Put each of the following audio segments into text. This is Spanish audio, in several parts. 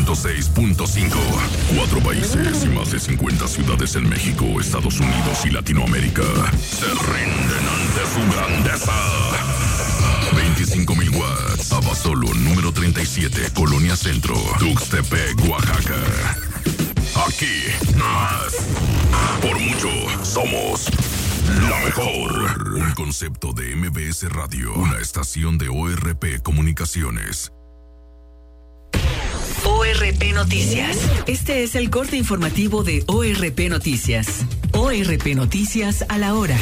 106.5. 4 países y más de 50 ciudades en México, Estados Unidos y Latinoamérica se rinden ante su grandeza. 25,000 watts. Abasolo, número 37, Colonia Centro, Tuxtepec, Oaxaca. Aquí, más. Por mucho, somos la mejor. Un concepto de MBS Radio, una estación de ORP Comunicaciones. ORP Noticias. Este es el corte informativo de ORP Noticias. ORP Noticias a la hora.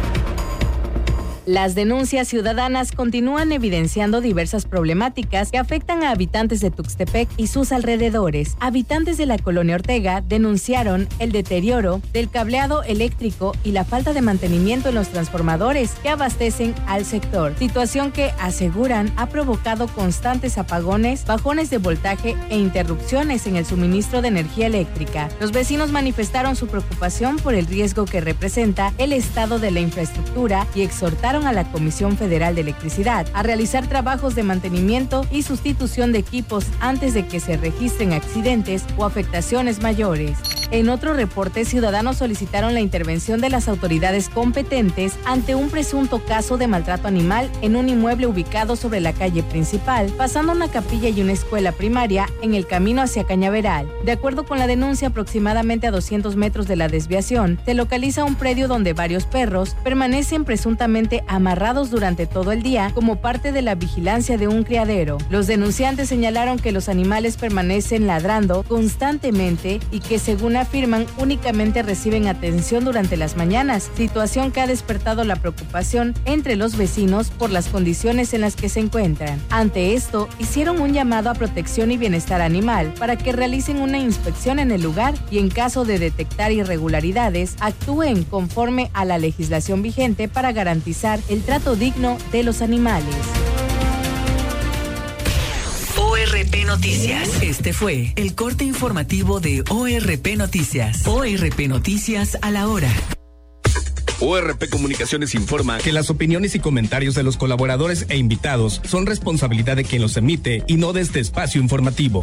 Las denuncias ciudadanas continúan evidenciando diversas problemáticas que afectan a habitantes de Tuxtepec y sus alrededores. Habitantes de la colonia Ortega denunciaron el deterioro del cableado eléctrico y la falta de mantenimiento en los transformadores que abastecen al sector, situación que aseguran ha provocado constantes apagones, bajones de voltaje e interrupciones en el suministro de energía eléctrica. Los vecinos manifestaron su preocupación por el riesgo que representa el estado de la infraestructura y exhortaron a la Comisión Federal de Electricidad a realizar trabajos de mantenimiento y sustitución de equipos antes de que se registren accidentes o afectaciones mayores. En otro reporte, ciudadanos solicitaron la intervención de las autoridades competentes ante un presunto caso de maltrato animal en un inmueble ubicado sobre la calle principal, pasando una capilla y una escuela primaria en el camino hacia Cañaveral. De acuerdo con la denuncia, aproximadamente a 200 metros de la desviación, se localiza un predio donde varios perros permanecen presuntamente amarrados durante todo el día como parte de la vigilancia de un criadero. Los denunciantes señalaron que los animales permanecen ladrando constantemente y que, según afirman, únicamente reciben atención durante las mañanas, situación que ha despertado la preocupación entre los vecinos por las condiciones en las que se encuentran. Ante esto, hicieron un llamado a Protección y Bienestar Animal para que realicen una inspección en el lugar y, en caso de detectar irregularidades, actúen conforme a la legislación vigente para garantizar el trato digno de los animales. ORP Noticias. Este fue el corte informativo de ORP Noticias. ORP Noticias a la hora. ORP Comunicaciones informa que las opiniones y comentarios de los colaboradores e invitados son responsabilidad de quien los emite y no de este espacio informativo.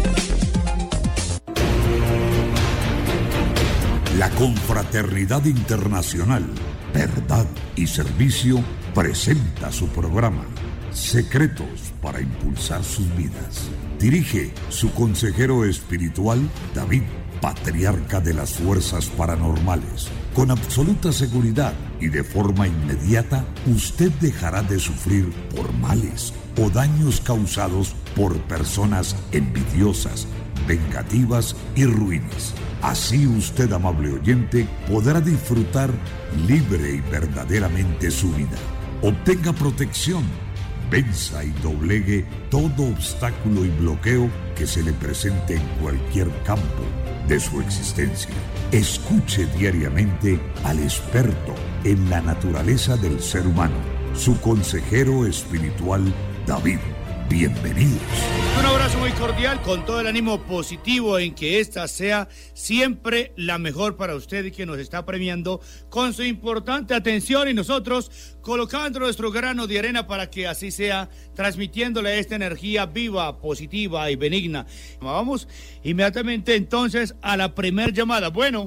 La Confraternidad Internacional, Verdad y Servicio presenta su programa Secretos para Impulsar Sus Vidas. Dirige su consejero espiritual, David, patriarca de las fuerzas paranormales. Con absoluta seguridad y de forma inmediata, usted dejará de sufrir por males o daños causados por personas envidiosas, vengativas y ruines. Así usted, amable oyente, podrá disfrutar libre y verdaderamente su vida. Obtenga protección, venza y doblegue todo obstáculo y bloqueo que se le presente en cualquier campo de su existencia. Escuche diariamente al experto en la naturaleza del ser humano, su consejero espiritual, David. Bienvenidos. Un abrazo muy cordial, con todo el ánimo positivo en que esta sea siempre la mejor para usted y que nos está premiando con su importante atención, y nosotros colocando nuestro grano de arena para que así sea, transmitiéndole esta energía viva, positiva y benigna. Vamos inmediatamente entonces a la primer llamada. Bueno,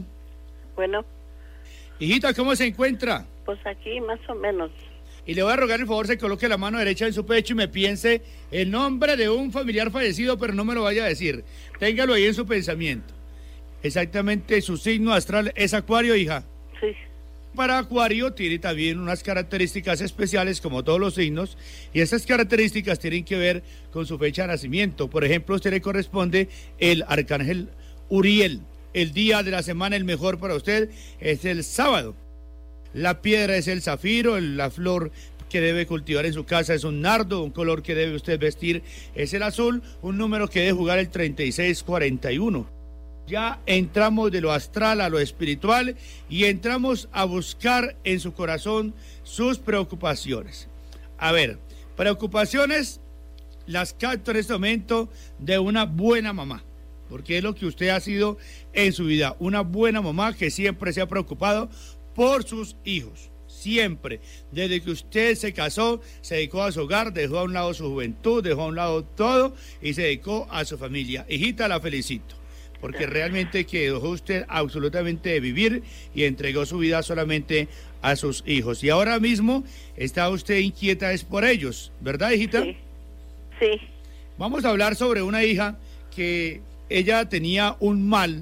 hijita, ¿cómo se encuentra? Pues aquí más o menos. Y le voy a rogar el favor se coloque la mano derecha en su pecho y me piense el nombre de un familiar fallecido, pero no me lo vaya a decir. Téngalo ahí en su pensamiento. Exactamente, su signo astral es Acuario, hija. Sí. Para Acuario tiene también unas características especiales como todos los signos, y esas características tienen que ver con su fecha de nacimiento. Por ejemplo, a usted le corresponde el arcángel Uriel. El día de la semana el mejor para usted es el sábado. La piedra es el zafiro, la flor que debe cultivar en su casa es un nardo, un color que debe usted vestir es el azul, un número que debe jugar el 3641. Ya entramos de lo astral a lo espiritual y entramos a buscar en su corazón sus preocupaciones. A ver, preocupaciones las capto en este momento de una buena mamá, porque es lo que usted ha sido en su vida, una buena mamá que siempre se ha preocupado por sus hijos. siempre. Desde que usted se casó, se dedicó a su hogar, dejó a un lado su juventud, dejó a un lado todo y se dedicó a su familia. Hijita, la felicito, porque realmente que dejó usted absolutamente de vivir y entregó su vida solamente a sus hijos. Y ahora mismo está usted inquieta es por ellos, ¿verdad, hijita? Sí. Sí. Vamos a hablar sobre una hija que ella tenía un mal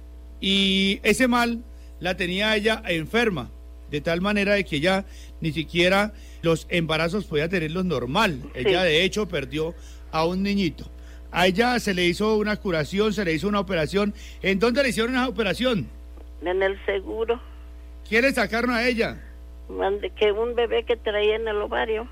y ese mal la tenía ella enferma, de tal manera de que ella ni siquiera los embarazos podía tenerlos normal. Sí. Ella de hecho perdió a un niñito. A ella se le hizo una curación, se le hizo una operación. ¿En dónde le hicieron esa operación? En el seguro. ¿Qué le sacaron a ella? Que un bebé que traía en el ovario.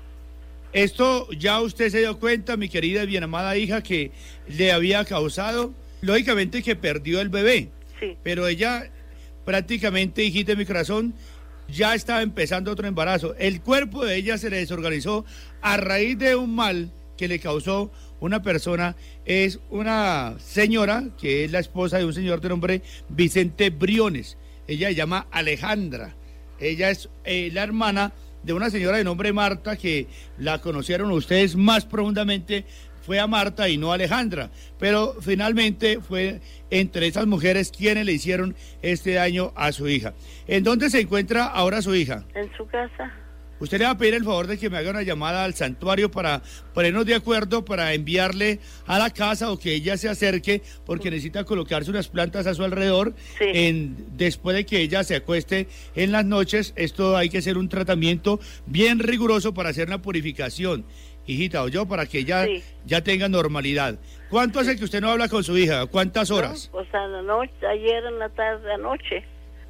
Esto ya usted se dio cuenta, mi querida y bien amada hija, que le había causado, lógicamente que perdió el bebé. Sí. Pero ella prácticamente, hijita de mi corazón, ya estaba empezando otro embarazo. El cuerpo de ella se le desorganizó a raíz de un mal que le causó una persona. Es una señora que es la esposa de un señor de nombre Vicente Briones. Ella se llama Alejandra. Ella es la hermana de una señora de nombre Marta, que la conocieron ustedes más profundamente, fue a Marta y no a Alejandra, pero finalmente fue entre esas mujeres quienes le hicieron este daño a su hija. ¿En dónde se encuentra ahora su hija? En su casa. Usted le va a pedir el favor de que me haga una llamada al santuario para ponernos de acuerdo, para enviarle a la casa o que ella se acerque, porque necesita colocarse unas plantas a su alrededor. Sí. Después de que ella se acueste en las noches. Esto hay que hacer un tratamiento bien riguroso para hacer una purificación, hijita, o yo, para que ella ya tenga normalidad. ¿Cuánto hace que usted no habla con su hija? ¿Cuántas horas? No, pues a la noche, ayer en la tarde, anoche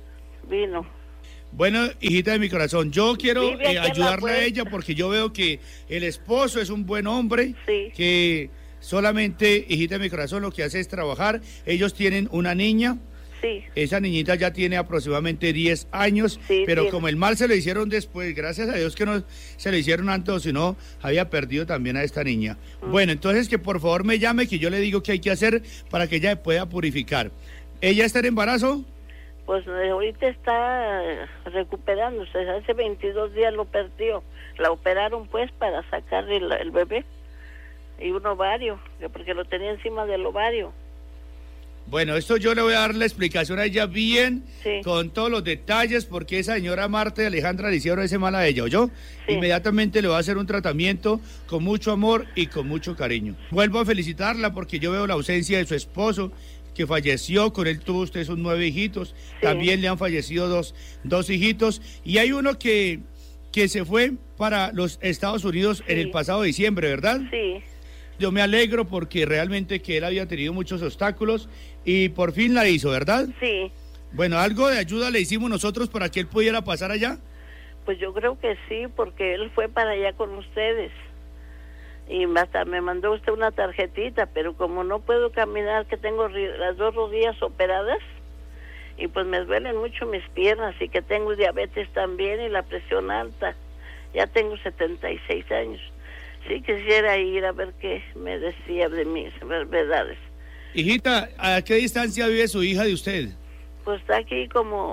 vino. Bueno, hijita de mi corazón, yo quiero ayudarle a ella, porque yo veo que el esposo es un buen hombre, que solamente, hijita de mi corazón, lo que hace es trabajar. Ellos tienen una niña. Sí. Esa niñita ya tiene aproximadamente 10 años, pero como el mal se lo hicieron después, gracias a Dios que no se lo hicieron antes, o si no, había perdido también a esta niña. Bueno, entonces que por favor me llame, que yo le digo qué hay que hacer para que ella pueda purificar. ¿Ella está en embarazo? Pues ahorita está recuperándose, hace 22 días lo perdió. La operaron pues para sacarle el bebé y un ovario, porque lo tenía encima del ovario. Bueno, esto yo le voy a dar la explicación a ella bien, con todos los detalles, porque esa señora Marta y Alejandra le hicieron ese mal a ella, ¿oyó? Inmediatamente le va a hacer un tratamiento con mucho amor y con mucho cariño. Vuelvo a felicitarla porque yo veo la ausencia de su esposo, que falleció. Con él tuvo usted sus 9 hijitos, también le han fallecido dos hijitos, y hay uno que se fue para los Estados Unidos en el pasado diciembre, ¿verdad? Sí. Yo me alegro porque realmente que él había tenido muchos obstáculos y por fin la hizo, ¿verdad? Sí. Bueno, ¿algo de ayuda le hicimos nosotros para que él pudiera pasar allá? Pues yo creo que sí, porque él fue para allá con ustedes. Y hasta me mandó usted una tarjetita, pero como no puedo caminar, que tengo las 2 rodillas operadas, y pues me duelen mucho mis piernas, y que tengo diabetes también y la presión alta. Ya tengo 76 años. Sí quisiera ir a ver qué me decía de mis enfermedades. Hijita, ¿a qué distancia vive su hija de usted? Pues está aquí como,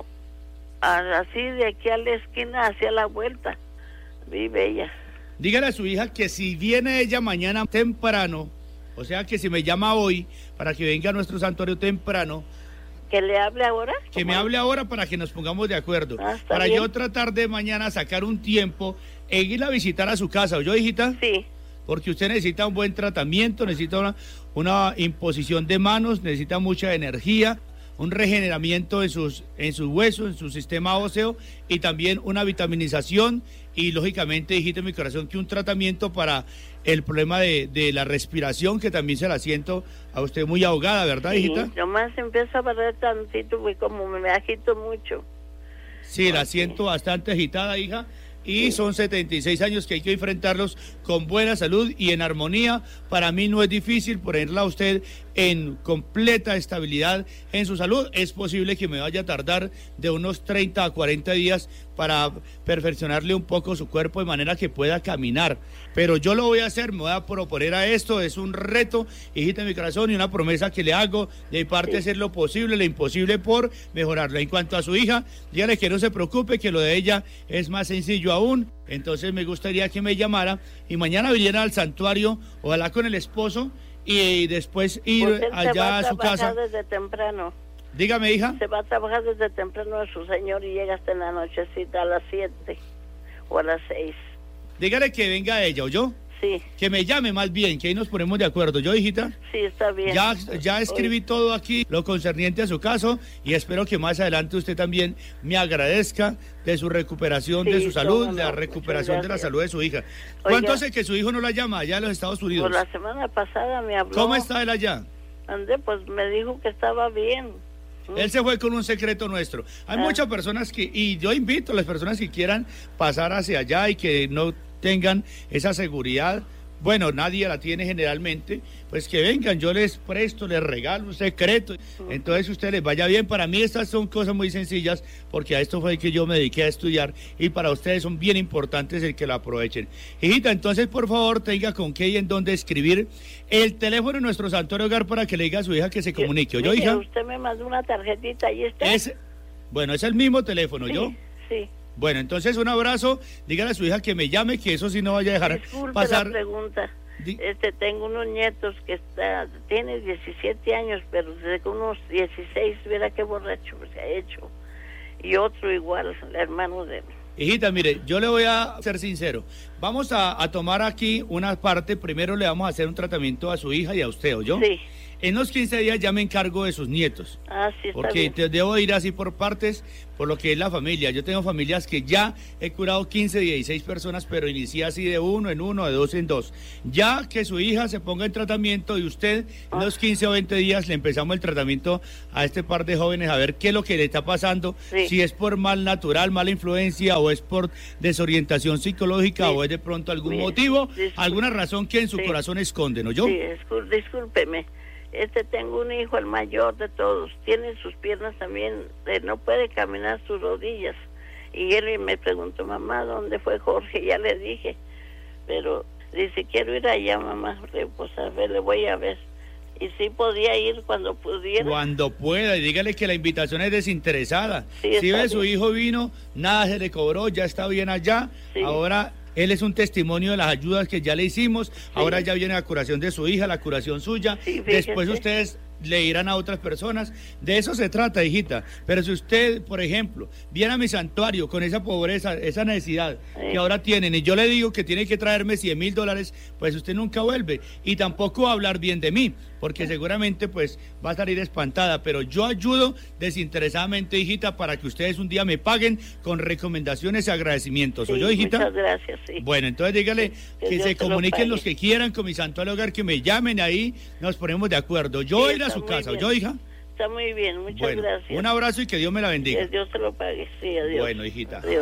así de aquí a la esquina, hacia la vuelta, vive ella. Dígale a su hija que si viene ella mañana temprano, o sea que si me llama hoy, para que venga a nuestro santuario temprano. ¿Que le hable ahora? Que me hable ahora para que nos pongamos de acuerdo. Para bien. Yo tratar de mañana sacar un tiempo e ir a visitar a su casa, ¿oyó, hijita? Sí. Porque usted necesita un buen tratamiento, necesita una imposición de manos, necesita mucha energía, un regeneramiento en sus huesos, en su sistema óseo, y también una vitaminización, y lógicamente, hijita, en mi corazón, que un tratamiento para el problema de la respiración, que también se la siento a usted muy ahogada, ¿verdad, hijita? Sí, nomás empiezo a barrer tantito y como me agito mucho. Sí, la siento bastante agitada, hija. Y son 76 años que hay que enfrentarlos con buena salud y en armonía. Para mí no es difícil ponerla a usted en completa estabilidad en su salud. Es posible que me vaya a tardar de unos 30 a 40 días para perfeccionarle un poco su cuerpo de manera que pueda caminar. Pero yo lo voy a hacer, me voy a proponer a esto, es un reto, hijita de mi corazón, y una promesa que le hago de mi parte, hacer lo posible, lo imposible por mejorarla. En cuanto a su hija, dígale que no se preocupe, que lo de ella es más sencillo aún. Entonces me gustaría que me llamara y mañana viniera al santuario, ojalá con el esposo, y después ir allá a su casa. Desde temprano. Dígame, hija. Se va a trabajar desde temprano a su señor y llega hasta en la nochecita a las 7 o a las 6. Dígale que venga ella, ¿o yo? Sí. Que me llame más bien, que ahí nos ponemos de acuerdo. ¿Yo, hijita? Sí, está bien. Ya escribí todo aquí, lo concerniente a su caso, y espero que más adelante usted también me agradezca de su recuperación, de su salud, de la recuperación de la salud de su hija. ¿Cuánto hace que su hijo no la llama allá en los Estados Unidos? Por la semana pasada me habló. ¿Cómo está él allá? Pues me dijo que estaba bien. Él se fue con un secreto nuestro. Hay muchas personas y yo invito a las personas que quieran pasar hacia allá y que no tengan esa seguridad, bueno, nadie la tiene generalmente, pues que vengan, yo les presto, les regalo un secreto, entonces usted les vaya bien. Para mí estas son cosas muy sencillas, porque a esto fue que yo me dediqué a estudiar, y para ustedes son bien importantes el que lo aprovechen. Hijita, entonces por favor tenga con qué y en dónde escribir el teléfono de nuestro santuario hogar para que le diga a su hija que se comunique. ¿Yo, hija? Usted me mandó una tarjetita, ahí está. Bueno, es el mismo teléfono, sí, ¿yo? Sí. Bueno, entonces un abrazo, dígale a su hija que me llame, que eso sí no vaya a dejar pasar. La pregunta. Tengo unos nietos que tiene 17 años, pero desde unos 16, verá qué borracho se ha hecho. Y otro igual, el hermano de él. Hijita, mire, yo le voy a ser sincero. Vamos a tomar aquí una parte. Primero le vamos a hacer un tratamiento a su hija y a usted, ¿o yo? Sí. En los 15 días ya me encargo de sus nietos. Sí, está porque bien. Debo ir así por partes, por lo que es la familia. Yo tengo familias que ya he curado 15, 16 personas, pero inicié así de uno en uno, de dos en dos. Ya que su hija se ponga en tratamiento y usted en los 15 o 20 días le empezamos el tratamiento a este par de jóvenes, a ver qué es lo que le está pasando, si es por mal natural, mala influencia, o es por desorientación psicológica, o es de pronto algún motivo, alguna razón que en su corazón esconde, ¿no yo? Sí, discúlpeme. Tengo un hijo, el mayor de todos, tiene sus piernas también, no puede caminar sus rodillas, y él me preguntó, mamá, ¿dónde fue Jorge? Ya le dije, pero dice, quiero ir allá, mamá, pues a ver, le voy a ver, y sí podía ir cuando pudiera. Cuando pueda, y dígale que la invitación es desinteresada. Sí, si ve, su hijo vino, nada se le cobró, ya está bien allá, ahora... Él es un testimonio de las ayudas que ya le hicimos. Ahora ya viene la curación de su hija, la curación suya. Después ustedes le irán a otras personas. De eso se trata, hijita. Pero si usted, por ejemplo, viene a mi santuario con esa pobreza, esa necesidad que ahora tienen, y yo le digo que tiene que traerme $100,000, pues usted nunca vuelve. Y tampoco va a hablar bien de mí, porque seguramente pues va a salir espantada. Pero yo ayudo desinteresadamente, hijita, para que ustedes un día me paguen con recomendaciones y agradecimientos. ¿Soy yo, hijita? Muchas gracias, sí. Bueno, entonces dígale que se comuniquen los que quieran con mi santuario hogar, que me llamen ahí, nos ponemos de acuerdo. Yo voy a ir a su casa, ¿o yo, hija? Está muy bien, muchas gracias. Un abrazo y que Dios me la bendiga. Que Dios te lo pague, sí, adiós. Bueno, hijita. Adiós.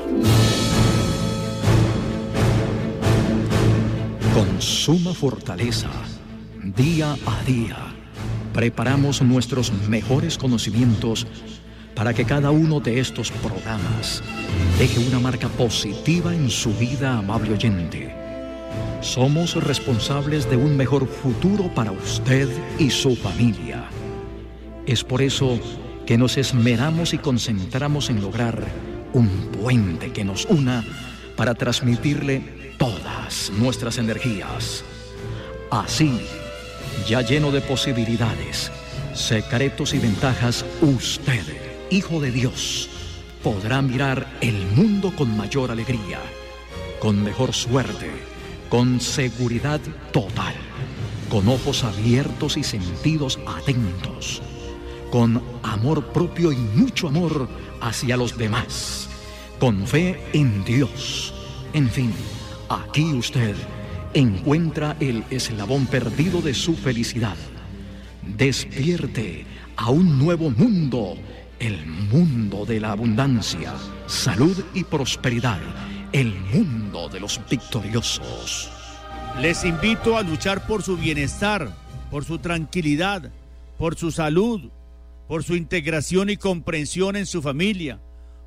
Con suma fortaleza, día a día, preparamos nuestros mejores conocimientos para que cada uno de estos programas deje una marca positiva en su vida, amable oyente. Somos responsables de un mejor futuro para usted y su familia. Es por eso que nos esmeramos y concentramos en lograr un puente que nos una para transmitirle todas nuestras energías. Así, ya lleno de posibilidades, secretos y ventajas, usted, hijo de Dios, podrá mirar el mundo con mayor alegría, con mejor suerte, con seguridad total, con ojos abiertos y sentidos atentos, con amor propio y mucho amor hacia los demás, con fe en Dios. En fin, aquí usted encuentra el eslabón perdido de su felicidad. Despierte a un nuevo mundo, el mundo de la abundancia, salud y prosperidad, el mundo de los victoriosos. Les invito a luchar por su bienestar, por su tranquilidad, por su salud, por su integración y comprensión en su familia,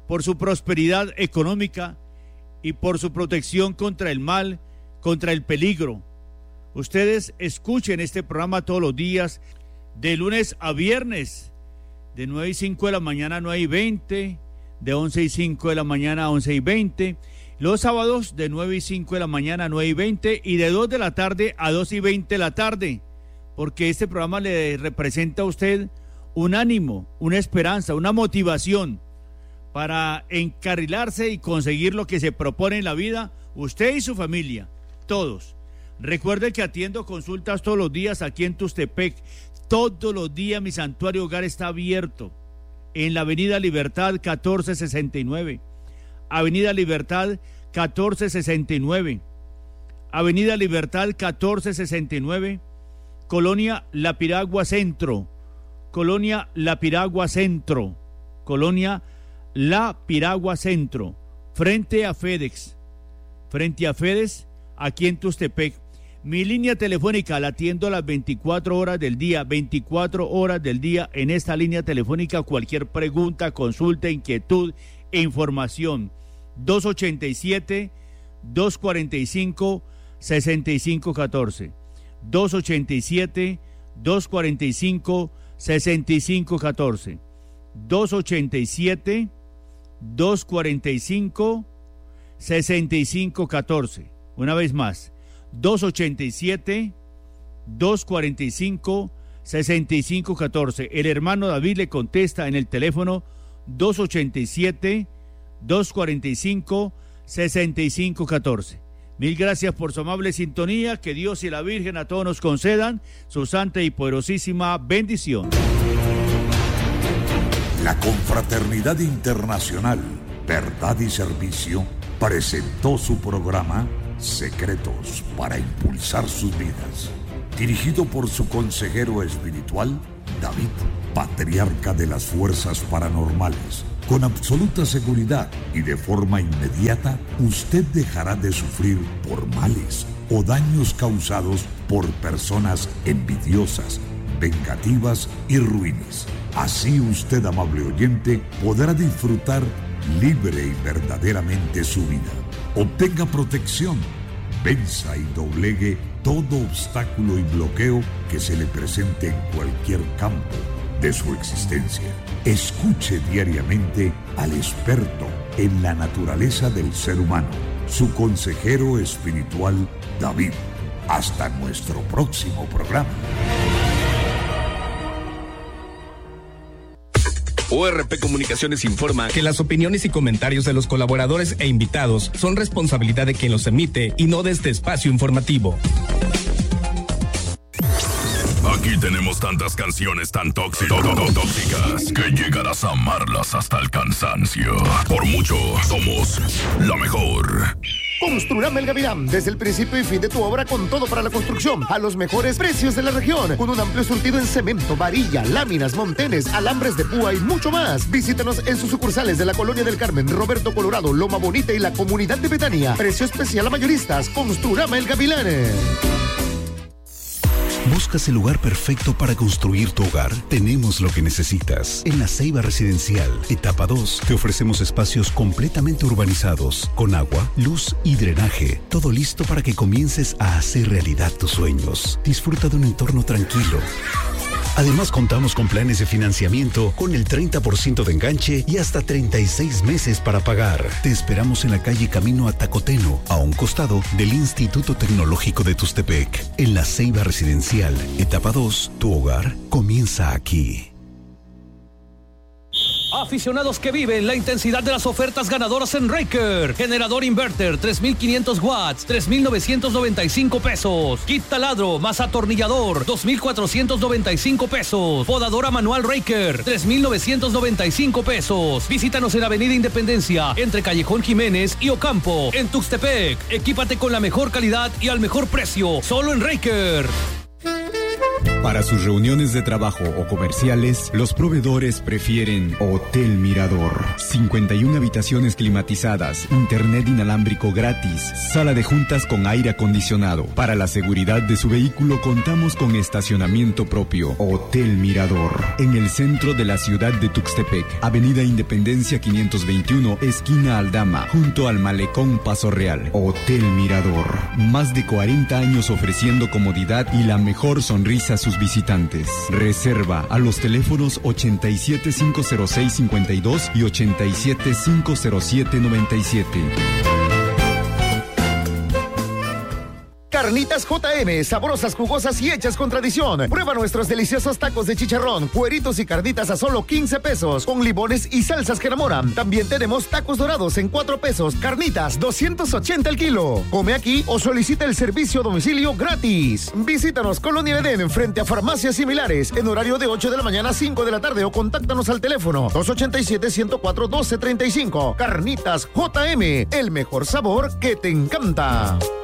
por su prosperidad económica y por su protección contra el mal, contra el peligro. Ustedes escuchen este programa todos los días, de lunes a viernes, de 9:05 de la mañana a 9:20, de 11:05 de la mañana a 11:20, los sábados de 9:05 de la mañana a 9:20 y de 2 de la tarde a 2:20 de la tarde, porque este programa le representa a usted un ánimo, una esperanza, una motivación para encarrilarse y conseguir lo que se propone en la vida, usted y su familia, todos. Recuerde que atiendo consultas todos los días aquí en Tuxtepec. Todos los días mi santuario hogar está abierto en la Avenida Libertad 1469. Avenida Libertad 1469. Avenida Libertad 1469. Colonia La Piragua Centro. Colonia La Piragua Centro. Colonia La Piragua Centro. Frente a FedEx. Frente a FedEx, aquí en Tuxtepec. Mi línea telefónica la atiendo a las 24 horas del día, 24 horas del día en esta línea telefónica. Cualquier pregunta, consulta, inquietud e información. 287-245-6514. 287-245-6514. 287-245-6514. Una vez más. 287-245-6514. El hermano David le contesta en el teléfono 287-245-6514. Mil gracias por su amable sintonía. Que Dios y la Virgen a todos nos concedan su santa y poderosísima bendición. La Confraternidad Internacional, Verdad y Servicio presentó su programa Secretos para Impulsar Sus Vidas, dirigido por su consejero espiritual, David, patriarca de las fuerzas paranormales. Con absoluta seguridad y de forma inmediata, usted dejará de sufrir por males o daños causados por personas envidiosas, vengativas y ruines. Así usted, amable oyente, podrá disfrutar libre y verdaderamente su vida. Obtenga protección, venza y doblegue todo obstáculo y bloqueo que se le presente en cualquier campo de su existencia. Escuche diariamente al experto en la naturaleza del ser humano, su consejero espiritual, David. Hasta nuestro próximo programa. ORP Comunicaciones informa que las opiniones y comentarios de los colaboradores e invitados son responsabilidad de quien los emite y no de este espacio informativo. Aquí tenemos tantas canciones tan tóxicas que llegarás a amarlas hasta el cansancio. Por mucho, somos la mejor. Construrama El Gavilán, desde el principio y fin de tu obra, con todo para la construcción, a los mejores precios de la región, con un amplio surtido en cemento, varilla, láminas, montenes, alambres de púa y mucho más. Visítanos en sus sucursales de la Colonia del Carmen, Roberto Colorado, Loma Bonita y la Comunidad de Betania. Precio especial a mayoristas. Construrama El Gavilán. ¿Buscas el lugar perfecto para construir tu hogar? Tenemos lo que necesitas. En La Ceiba Residencial, etapa 2, te ofrecemos espacios completamente urbanizados, con agua, luz y drenaje. Todo listo para que comiences a hacer realidad tus sueños. Disfruta de un entorno tranquilo. Además, contamos con planes de financiamiento con el 30% de enganche y hasta 36 meses para pagar. Te esperamos en la calle Camino a Tacoteno, a un costado del Instituto Tecnológico de Tuxtepec. En La Ceiba Residencial, etapa 2, tu hogar comienza aquí. Aficionados que viven la intensidad de las ofertas ganadoras en Raker. Generador inverter 3,500 watts, 3,995 pesos. Kit taladro más atornillador, 2,495 pesos. Podadora manual Raker, 3,995 pesos. Visítanos en Avenida Independencia, entre Callejón Jiménez y Ocampo, en Tuxtepec. Equípate con la mejor calidad y al mejor precio, solo en Raker. Para sus reuniones de trabajo o comerciales, los proveedores prefieren Hotel Mirador. 51 habitaciones climatizadas, internet inalámbrico gratis, sala de juntas con aire acondicionado. Para la seguridad de su vehículo contamos con estacionamiento propio. Hotel Mirador, en el centro de la ciudad de Tuxtepec, Avenida Independencia 521, esquina Aldama, junto al Malecón Paso Real. Hotel Mirador, más de 40 años ofreciendo comodidad y la mejor sonrisa a sus visitantes. Reserva a los teléfonos 87-506-52 y 87-507-97. Carnitas JM, sabrosas, jugosas y hechas con tradición. Prueba nuestros deliciosos tacos de chicharrón, cueritos y carnitas a solo 15 pesos, con limones y salsas que enamoran. También tenemos tacos dorados en 4 pesos, carnitas 280 el kilo. Come aquí o solicita el servicio a domicilio gratis. Visítanos Colonia Edén, frente a farmacias similares, en horario de 8 de la mañana a 5 de la tarde o contáctanos al teléfono 287-104-1235. Carnitas JM, el mejor sabor que te encanta.